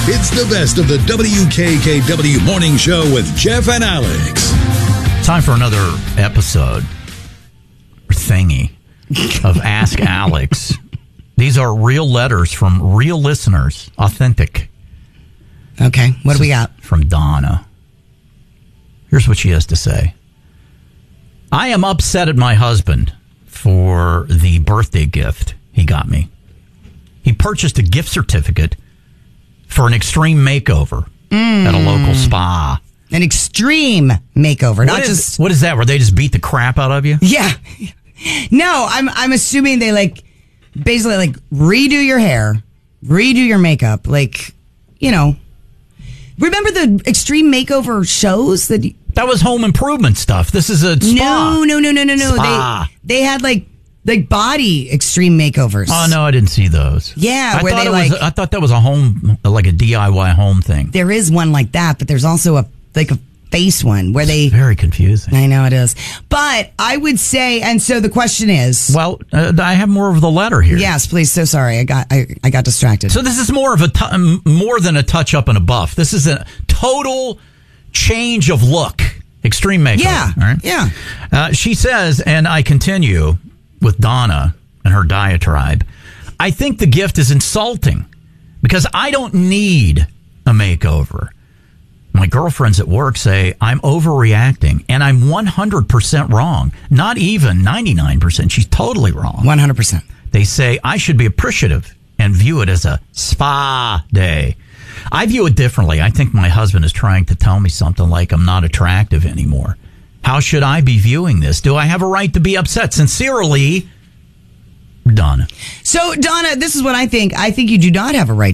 It's the best of the WKKW Morning Show with Jeff and Alex. Time for another episode, or thingy, of Ask Alex. These are real letters from real listeners, authentic. Okay, what do we got? From Donna. Here's what she has to say. I am upset at my husband for the birthday gift he got me. He purchased a gift certificate for an extreme makeover at a local spa. An extreme makeover, What is that? Where they just beat the crap out of you? Yeah. No, I'm assuming they basically redo your hair, redo your makeup, Remember the extreme makeover shows that was home improvement stuff. This is a spa. No. Spa. They had body extreme makeovers. Oh no, I didn't see those. Yeah, I thought that was a home, like a DIY home thing. There is one like that, but there's also a face one where it's very confusing. I know it is, but I would say, and so the question is, well, I have more of the letter here. Yes, please. So sorry, I got distracted. So this is more of more than a touch up and a buff. This is a total change of look, extreme makeover. Yeah, all right? Yeah. She says, and I continue with Donna and her diatribe. I think the gift is insulting because I don't need a makeover. My girlfriends at work say I'm overreacting, and I'm 100% wrong. Not even 99%. She's totally wrong. 100%. They say I should be appreciative and view it as a spa day. I view it differently. I think my husband is trying to tell me something like I'm not attractive anymore. How should I be viewing this? Do I have a right to be upset? Sincerely, Donna. So, Donna, this is what I think. I think you do not have a right